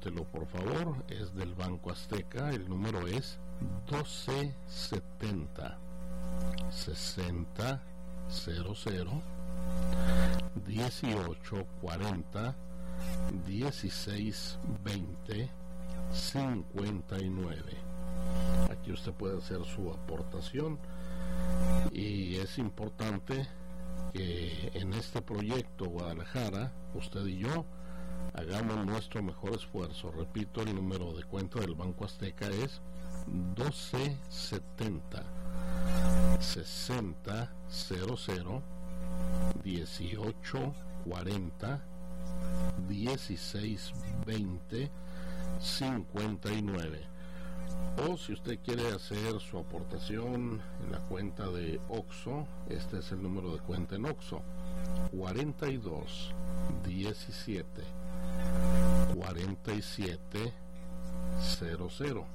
Anótelo por favor, es del Banco Azteca, el número es 1270 6000 1840 1620 59. Aquí usted puede hacer su aportación y es importante que en este proyecto Guadalajara, usted y yo hagamos nuestro mejor esfuerzo. Repito, el número de cuenta del Banco Azteca es 1270 6000 1840 1620 59. O si usted quiere hacer su aportación en la cuenta de OXXO, este es el número de cuenta en OXXO: 42 17 47 00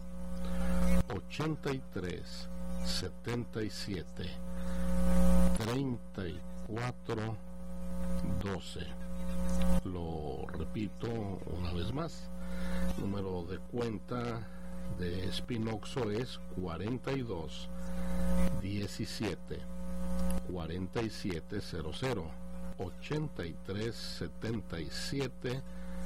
83 77 34 12. Lo repito una vez más, número de cuenta de Spinoxo es 42 17 47 00 83 77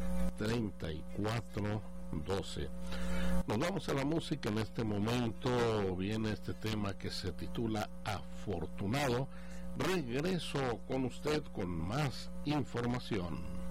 34 12. Nos vamos a la música. En este momento viene este tema que se titula Afortunado. Regreso con usted con más información.